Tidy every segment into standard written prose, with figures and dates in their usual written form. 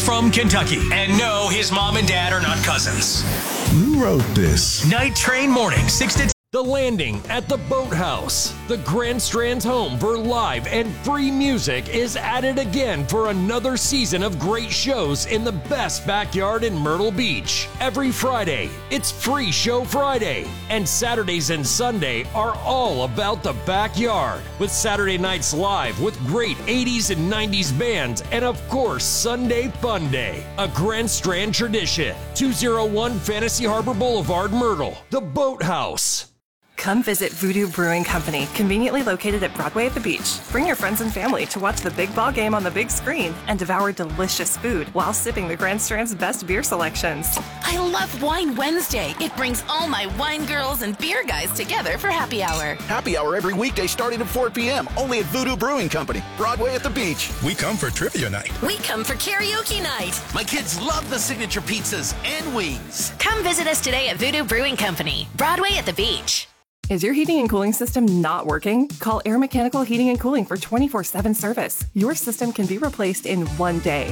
from Kentucky. And no, his mom and dad are not cousins. Who wrote this? Night Train Morning, 6 to 10. The Landing at the Boathouse. The Grand Strand's home for live and free music is at it again for another season of great shows in the best backyard in Myrtle Beach. Every Friday, it's Free Show Friday. And Saturdays and Sunday are all about the backyard. With Saturday nights live with great 80s and 90s bands. And of course, Sunday Fun Day. A Grand Strand tradition. 201 Fantasy Harbor Boulevard, Myrtle. The Boathouse. Come visit Voodoo Brewing Company, conveniently located at Broadway at the Beach. Bring your friends and family to watch the big ball game on the big screen and devour delicious food while sipping the Grand Strand's best beer selections. I love Wine Wednesday. It brings all my wine girls and beer guys together for happy hour. Happy hour every weekday starting at 4 p.m. only at Voodoo Brewing Company, Broadway at the Beach. We come for trivia night. We come for karaoke night. My kids love the signature pizzas and wings. Come visit us today at Voodoo Brewing Company, Broadway at the Beach. Is your heating and cooling system not working? Call Air Mechanical Heating and Cooling for 24/7 service. Your system can be replaced in one day.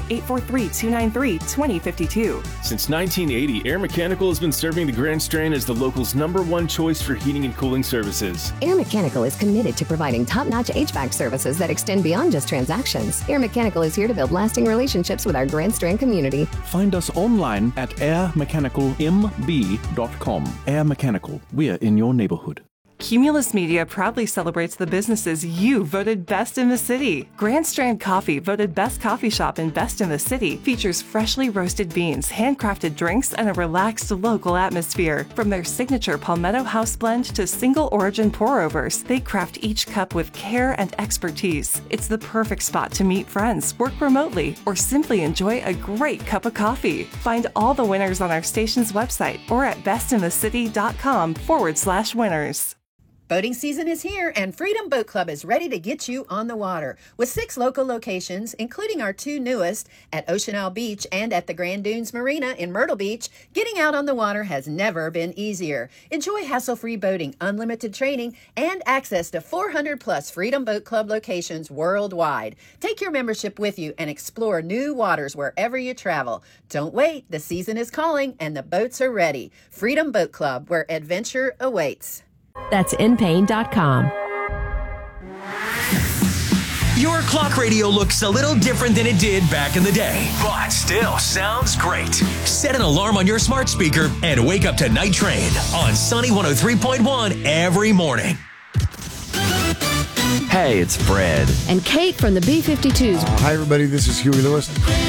843-293-2052. Since 1980, Air Mechanical has been serving the Grand Strand as the local's #1 choice for heating and cooling services. Air Mechanical is committed to providing top-notch HVAC services that extend beyond just transactions. Air Mechanical is here to build lasting relationships with our Grand Strand community. Find us online at airmechanicalmb.com. Air Mechanical, we're in your neighborhood. Cumulus Media proudly celebrates the businesses you voted best in the city. Grand Strand Coffee, voted best coffee shop and best in the city, features freshly roasted beans, handcrafted drinks, and a relaxed local atmosphere. From their signature Palmetto House blend to single origin pour-overs, they craft each cup with care and expertise. It's the perfect spot to meet friends, work remotely, or simply enjoy a great cup of coffee. Find all the winners on our station's website or at bestinthecity.com/winners. Boating season is here, and Freedom Boat Club is ready to get you on the water. With 6 local locations, including our 2 newest at Ocean Isle Beach and at the Grand Dunes Marina in Myrtle Beach, getting out on the water has never been easier. Enjoy hassle-free boating, unlimited training, and access to 400-plus Freedom Boat Club locations worldwide. Take your membership with you and explore new waters wherever you travel. Don't wait, the season is calling, and the boats are ready. Freedom Boat Club, where adventure awaits. That's npain.com. Your clock radio looks a little different than it did back in the day, but still sounds great. Set an alarm on your smart speaker and wake up to Night Train on Sunny 103.1 every morning. Hey, it's Fred. And Kate from the B-52s. Hi, everybody. This is Huey Lewis.